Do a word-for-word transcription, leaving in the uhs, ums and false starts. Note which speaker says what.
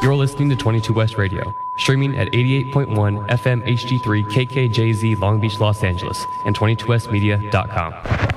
Speaker 1: You're listening to twenty-two West Radio, streaming at eighty-eight point one F M H D three K K J Z Long Beach, Los Angeles, and twenty-two west media dot com.